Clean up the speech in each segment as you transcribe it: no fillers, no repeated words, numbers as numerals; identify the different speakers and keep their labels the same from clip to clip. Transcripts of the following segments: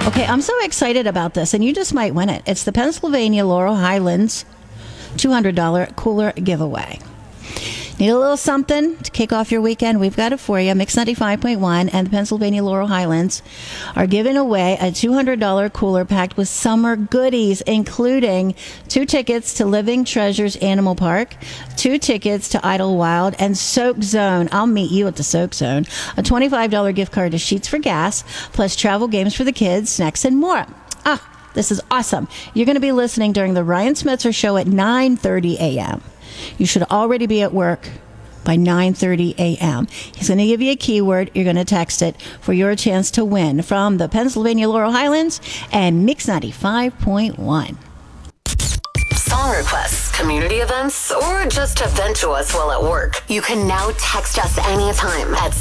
Speaker 1: Okay, I'm so excited about this, and you just might win it. It's the Pennsylvania Laurel Highlands $200 cooler giveaway. Need a little something to kick off your weekend? We've got it for you. Mix 95.1 and the Pennsylvania Laurel Highlands are giving away a $200 cooler packed with summer goodies, including 2 tickets to Living Treasures Animal Park, 2 tickets to Idlewild, and Soak Zone. I'll meet you at the Soak Zone. A $25 gift card to Sheets for Gas, plus travel games for the kids, snacks, and more. This is awesome. You're going to be listening during the Ryan Smetzer Show at 9:30 a.m. You should already be at work by 9:30 a.m. He's going to give you a keyword. You're going to text it for your chance to win from the Pennsylvania Laurel Highlands and Mix 95.1.
Speaker 2: Song requests, community events, or just to vent to us while at work. You can now text us anytime at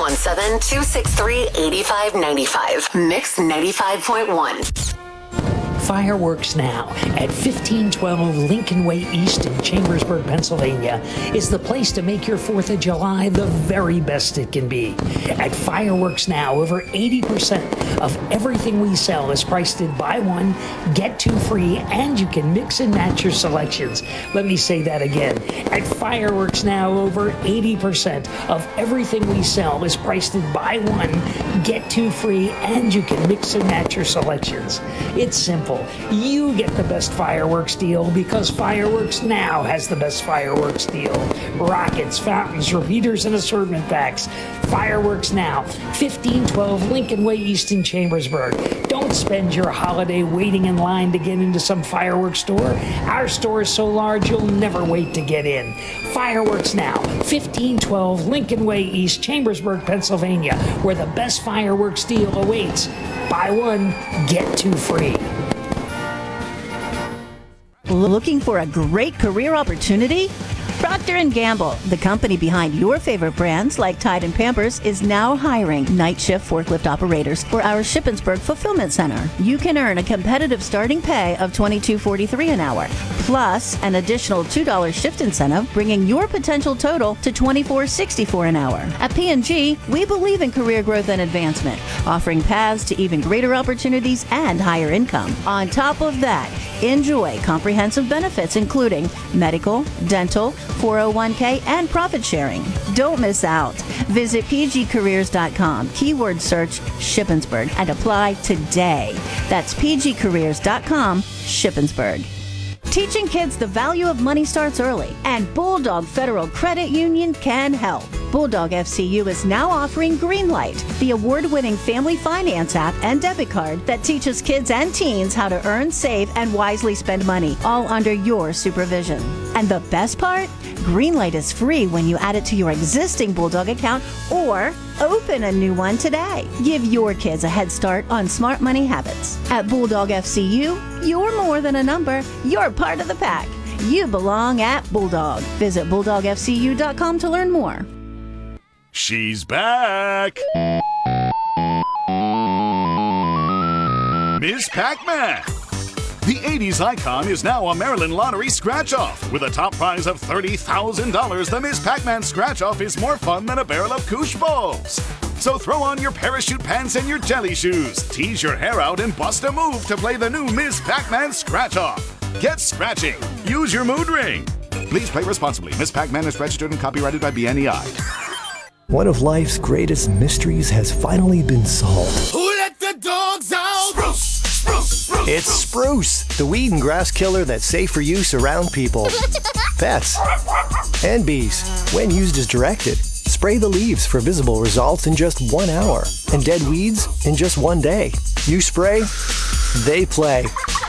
Speaker 2: 717-263-8595. Mix 95.1.
Speaker 3: Fireworks Now at 1512 Lincoln Way East in Chambersburg, Pennsylvania is the place to make your 4th of July the very best it can be. At Fireworks Now, over 80% of everything we sell is priced at buy one, get 2 free, and you can mix and match your selections. Let me say that again. At Fireworks Now, over 80% of everything we sell is priced at buy one, get 2 free, and you can mix and match your selections. It's simple. You get the best fireworks deal because Fireworks Now has the best fireworks deal. Rockets, fountains, repeaters, and assortment packs. Fireworks Now, 1512 Lincoln Way East in Chambersburg. Don't spend your holiday waiting in line to get into some fireworks store. Our store is so large you'll never wait to get in. Fireworks Now, 1512 Lincoln Way East, Chambersburg, Pennsylvania, where the best fireworks deal awaits. Buy one, get 2 free.
Speaker 1: Looking for a great career opportunity? Procter & Gamble, the company behind your favorite brands like Tide and Pampers, is now hiring night shift forklift operators for our Shippensburg Fulfillment Center. You can earn a competitive starting pay of $22.43 an hour, plus an additional $2 shift incentive, bringing your potential total to $24.64 an hour. At P&G, we believe in career growth and advancement, offering paths to even greater opportunities and higher income. On top of that, enjoy comprehensive benefits including medical, dental, 401k, and profit sharing. Don't miss out. Visit pgcareers.com, keyword search Shippensburg, and apply today. That's pgcareers.com, Shippensburg. Teaching kids the value of money starts early, and Bulldog Federal Credit Union can help. Bulldog FCU is now offering Greenlight, the award-winning family finance app and debit card that teaches kids and teens how to earn, save, and wisely spend money, all under your supervision. And the best part? Greenlight is free when you add it to your existing Bulldog account or open a new one today. Give your kids a head start on smart money habits. At Bulldog FCU, you're more than a number. You're part of the pack. You belong at Bulldog. Visit BulldogFCU.com to learn more.
Speaker 4: She's back! Miss Pac-Man! The 80s icon is now a Maryland Lottery scratch-off. With a top prize of $30,000, the Miss Pac-Man scratch-off is more fun than a barrel of Koosh balls. So throw on your parachute pants and your jelly shoes, tease your hair out, and bust a move to play the new Miss Pac-Man scratch-off. Get scratching. Use your mood ring. Please play responsibly. Miss Pac-Man is registered and copyrighted by BNEI.
Speaker 5: One of life's greatest mysteries has finally been solved.
Speaker 6: Who let the dogs out? Spruce!
Speaker 5: It's Spruce, the weed and grass killer that's safe for use around people, pets, and bees. When used as directed, spray the leaves for visible results in just 1 hour, and dead weeds in just 1 day. You spray, they play.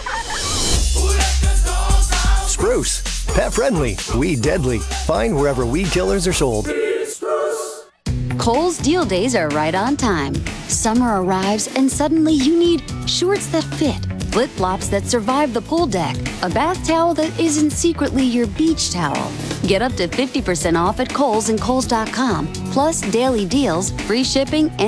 Speaker 5: Spruce, pet friendly, weed deadly. Find wherever weed killers are sold.
Speaker 7: Kohl's Deal Days are right on time. Summer arrives and suddenly you need shorts that fit, flip-flops that survive the pool deck, a bath towel that isn't secretly your beach towel. Get up to 50% off at Kohl's and Kohls.com, plus daily deals, free shipping, and